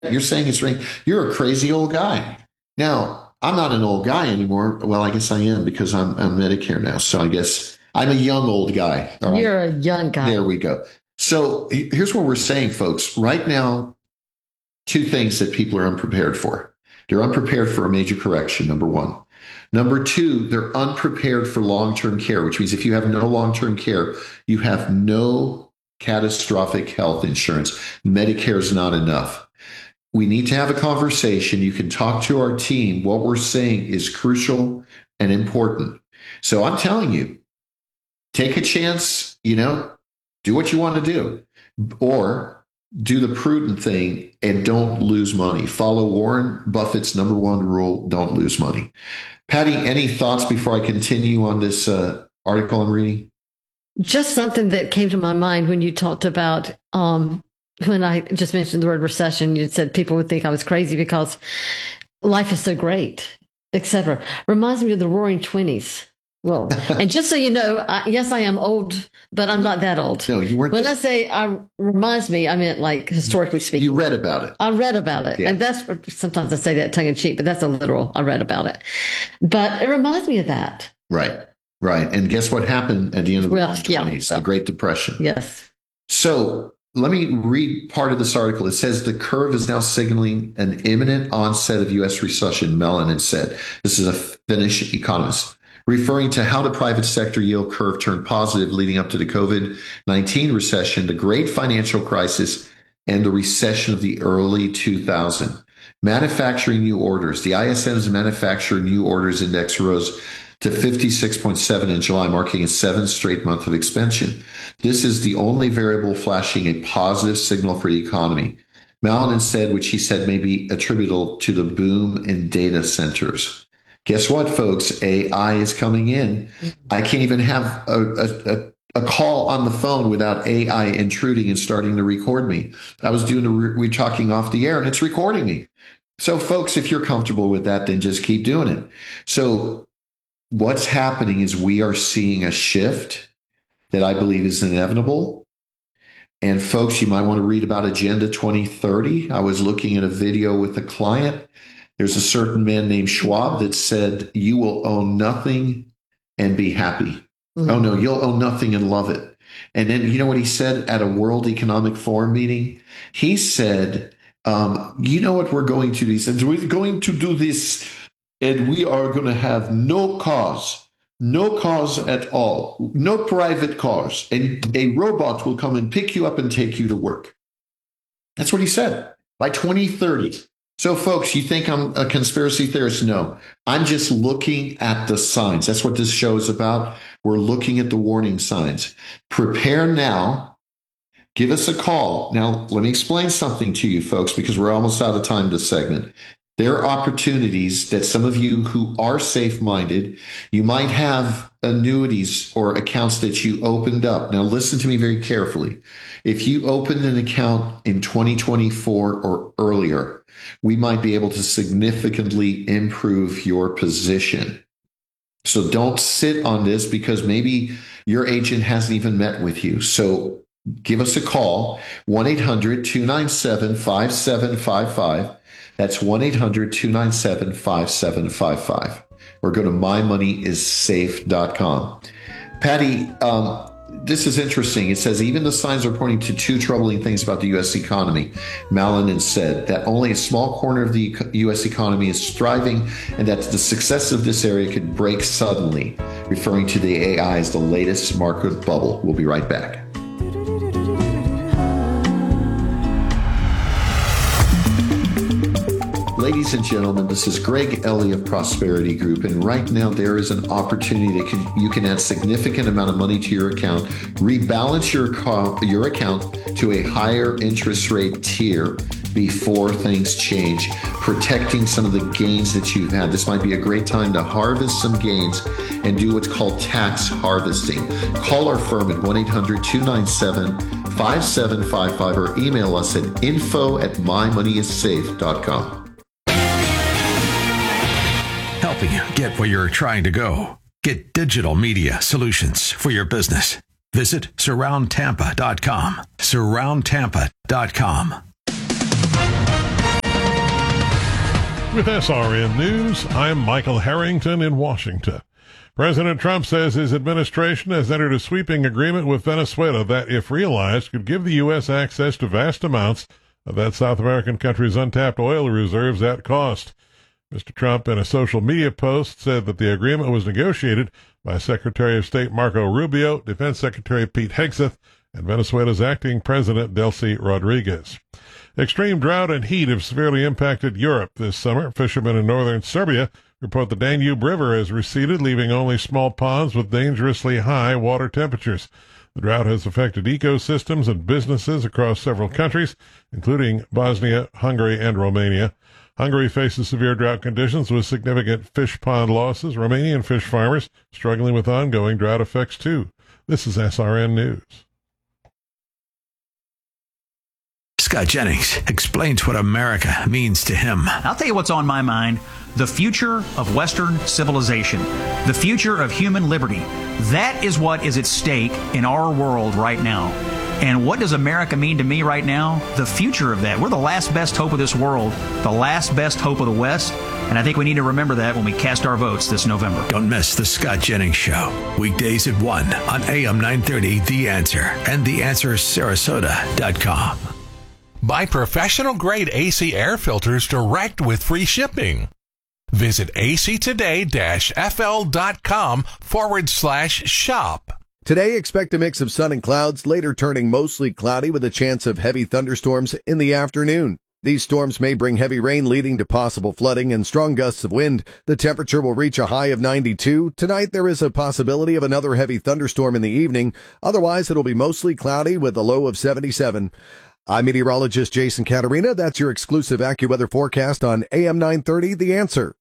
You're saying it's ring. You're a crazy old guy. Now, I'm not an old guy anymore. Well, I guess I am because I'm Medicare now. So I guess I'm a young old guy. All right. You're a young guy. There we go. So here's what we're saying, folks. Right now, two things that people are unprepared for. They're unprepared for a major correction, number one. Number two, they're unprepared for long-term care, which means if you have no long-term care, you have no catastrophic health insurance. Medicare is not enough. We need to have a conversation. You can talk to our team. What we're saying is crucial and important. So I'm telling you, take a chance, do what you want to do, or do the prudent thing and don't lose money. Follow Warren Buffett's number one rule: don't lose money. Patty, any thoughts before I continue on this article I'm reading? Just something that came to my mind when you talked about when I just mentioned the word recession. You said people would think I was crazy because life is so great, etc. Reminds me of the Roaring Twenties. Well, and just so you know, yes, I am old, but I'm not that old. No, you weren't. When I say reminds me, I meant like historically speaking. You read about it. I read about it. Yeah. And that's sometimes I say that tongue in cheek, but that's a literal. I read about it. But it reminds me of that. Right. Right. And guess what happened at the end of the 20s? The Great Depression. Yes. So let me read part of this article. It says the curve is now signaling an imminent onset of U.S. recession, Mellon said. This is a Finnish economist, referring to how the private sector yield curve turned positive leading up to the COVID-19 recession, the great financial crisis, and the recession of the early 2000s. Manufacturing new orders. The ISM's manufacturing new orders index rose to 56.7 in July, marking a seventh straight month of expansion. This is the only variable flashing a positive signal for the economy. Mellon said, which he said may be attributable to the boom in data centers. Guess what, folks? AI is coming in. I can't even have a call on the phone without AI intruding and starting to record me. I was doing we're talking off the air and it's recording me. So, folks, if you're comfortable with that, then just keep doing it. So what's happening is we are seeing a shift that I believe is inevitable. And folks, you might want to read about Agenda 2030. I was looking at a video with a client. There's a certain man named Schwab that said, you will own nothing and be happy. Mm-hmm. Oh, no, you'll own nothing and love it. And then you know what he said at a World Economic Forum meeting? He said, you know what we're going to do? He said, we're going to do this and we are going to have no cars at all, no private cars. And a robot will come and pick you up and take you to work. That's what he said by 2030. So, folks, you think I'm a conspiracy theorist? No, I'm just looking at the signs. That's what this show is about. We're looking at the warning signs. Prepare now. Give us a call. Now, let me explain something to you, folks, because we're almost out of time this segment. There are opportunities that some of you who are safe-minded, you might have annuities or accounts that you opened up. Now, listen to me very carefully. If you opened an account in 2024 or earlier, we might be able to significantly improve your position. So don't sit on this because maybe your agent hasn't even met with you. So give us a call, 1-800-297-5755. That's 1-800-297-5755. Or go to mymoneyissafe.com. Patty, this is interesting. It says, even the signs are pointing to two troubling things about the U.S. economy. Malin said that only a small corner of the U.S. economy is thriving and that the success of this area could break suddenly, referring to the AI as the latest market bubble. We'll be right back. Ladies and gentlemen, this is Greg Ellie of Prosperity Group, and right now there is an opportunity that you can add significant amount of money to your account, rebalance your account to a higher interest rate tier before things change, protecting some of the gains that you've had. This might be a great time to harvest some gains and do what's called tax harvesting. Call our firm at 1-800-297-5755 or email us at info@mymoneyissafe.com. Helping you get where you're trying to go. Get digital media solutions for your business. Visit surroundtampa.com. surroundtampa.com. With SRN News, I'm Michael Harrington in Washington. President Trump says his administration has entered a sweeping agreement with Venezuela that, if realized, could give the U.S. access to vast amounts of that South American country's untapped oil reserves at cost. Mr. Trump, in a social media post, said that the agreement was negotiated by Secretary of State Marco Rubio, Defense Secretary Pete Hegseth, and Venezuela's acting president, Delcy Rodriguez. Extreme drought and heat have severely impacted Europe this summer. Fishermen in northern Serbia report the Danube River has receded, leaving only small ponds with dangerously high water temperatures. The drought has affected ecosystems and businesses across several countries, including Bosnia, Hungary, and Romania. Hungary faces severe drought conditions with significant fish pond losses. Romanian fish farmers struggling with ongoing drought effects, too. This is SRN News. Scott Jennings explains what America means to him. I'll tell you what's on my mind. The future of Western civilization. The future of human liberty. That is what is at stake in our world right now. And what does America mean to me right now? The future of that. We're the last best hope of this world. The last best hope of the West. And I think we need to remember that when we cast our votes this November. Don't miss the Scott Jennings Show. Weekdays at 1 on AM 930 The Answer and TheAnswerSarasota.com. Buy professional-grade AC air filters direct with free shipping. Visit actoday-fl.com/shop. Today, expect a mix of sun and clouds, later turning mostly cloudy with a chance of heavy thunderstorms in the afternoon. These storms may bring heavy rain leading to possible flooding and strong gusts of wind. The temperature will reach a high of 92. Tonight, there is a possibility of another heavy thunderstorm in the evening. Otherwise, it'll be mostly cloudy with a low of 77. I'm meteorologist Jason Caterina. That's your exclusive AccuWeather forecast on AM 930, The Answer.